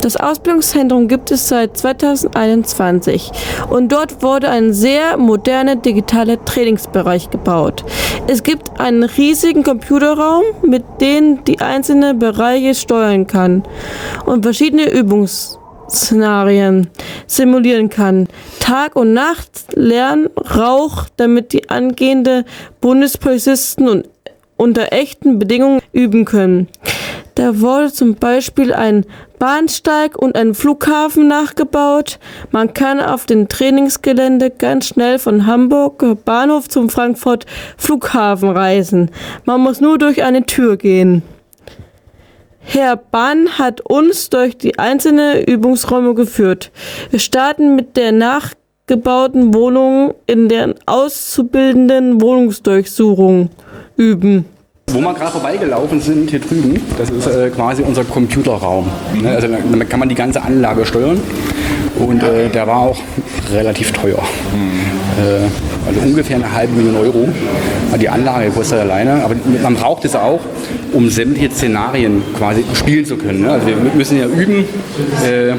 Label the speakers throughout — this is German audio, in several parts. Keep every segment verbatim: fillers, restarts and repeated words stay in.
Speaker 1: Das Ausbildungszentrum gibt es seit zweitausendeinundzwanzig und dort wurde ein sehr moderner digitaler Trainingsbereich gebaut. Es gibt einen riesigen Computerraum, mit dem die einzelnen Bereiche steuern kann und verschiedene Übungsszenarien simulieren kann. Tag und Nacht Lärm, Rauch, damit die angehenden Bundespolizisten und unter echten Bedingungen üben können. Da wurde zum Beispiel ein Bahnsteig und ein Flughafen nachgebaut. Man kann auf dem Trainingsgelände ganz schnell von Hamburg Bahnhof zum Frankfurt Flughafen reisen. Man muss nur durch eine Tür gehen. Herr Bahn hat uns durch die einzelnen Übungsräume geführt. Wir starten mit der nachgebauten Wohnung in der Auszubildenden Wohnungsdurchsuchung üben.
Speaker 2: Wo wir gerade vorbeigelaufen sind, hier drüben, das ist äh, quasi unser Computerraum. Ne? Also da kann man die ganze Anlage steuern und äh, der war auch relativ teuer. Mhm. Äh, also ungefähr eine halbe Million Euro. Die Anlage kostet alleine, aber man braucht es auch, um sämtliche Szenarien quasi spielen zu können. Ne? Also wir müssen ja üben. Äh,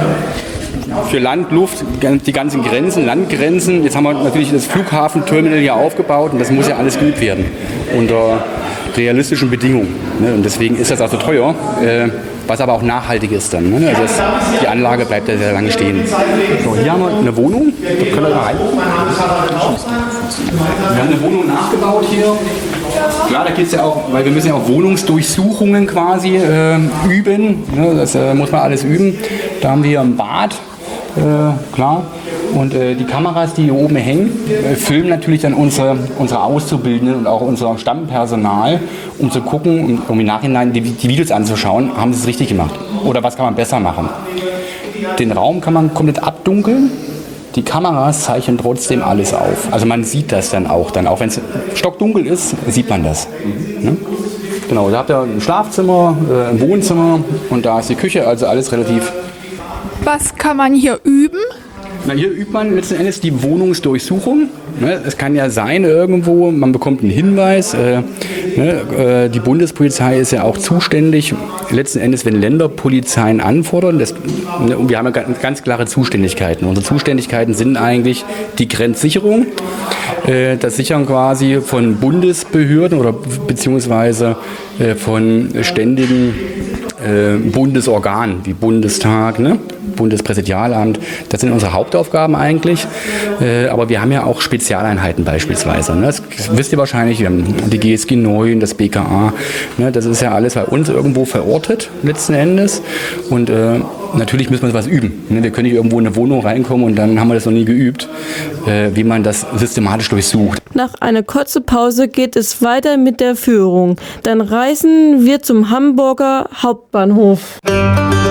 Speaker 2: Für Land, Luft, die ganzen Grenzen, Landgrenzen. Jetzt haben wir natürlich das Flughafenterminal hier aufgebaut und das muss ja alles geübt werden unter realistischen Bedingungen. Ne? Und deswegen ist das also teuer, äh, was aber auch nachhaltig ist dann. Ne? Also das, die Anlage bleibt ja sehr lange stehen. So, hier haben wir eine Wohnung. Da können wir mal rein. Wir haben eine Wohnung nachgebaut hier. Klar, da geht es ja auch, weil wir müssen ja auch Wohnungsdurchsuchungen quasi äh, üben. Ne? Das äh, muss man alles üben. Da haben wir hier ein Bad. Äh, klar. Und äh, die Kameras, die hier oben hängen, äh, filmen natürlich dann unsere, unsere Auszubildenden und auch unser Stammpersonal, um zu gucken, um, um im Nachhinein die, die Videos anzuschauen, haben sie es richtig gemacht oder was kann man besser machen. Den Raum kann man komplett abdunkeln, die Kameras zeichnen trotzdem alles auf. Also man sieht das dann auch, dann, auch wenn es stockdunkel ist, sieht man das. Ne? Genau, da habt ihr ein Schlafzimmer, äh, ein Wohnzimmer und da ist die Küche, also alles relativ.
Speaker 3: Was kann man hier üben?
Speaker 2: Na, hier übt man letzten Endes die Wohnungsdurchsuchung. Ne, es kann ja sein irgendwo, man bekommt einen Hinweis. Äh, ne, äh, die Bundespolizei ist ja auch zuständig, letzten Endes, wenn Länderpolizeien anfordern. Das, ne, und wir haben ja ganz, ganz klare Zuständigkeiten. Unsere Zuständigkeiten sind eigentlich die Grenzsicherung, äh, das Sichern quasi von Bundesbehörden oder beziehungsweise äh, von ständigen äh, Bundesorganen wie Bundestag, ne? Bundespräsidialamt, das sind unsere Hauptaufgaben eigentlich, äh, aber wir haben ja auch Spezialeinheiten beispielsweise. Ne? Das wisst ihr wahrscheinlich, wir haben die G S G neun, das B K A, ne? Das ist ja alles bei uns irgendwo verortet letzten Endes und äh, natürlich müssen wir was üben. Ne? Wir können nicht irgendwo in eine Wohnung reinkommen und dann haben wir das noch nie geübt, äh, wie man das systematisch durchsucht.
Speaker 1: Nach einer kurzen Pause geht es weiter mit der Führung. Dann reisen wir zum Hamburger Hauptbahnhof.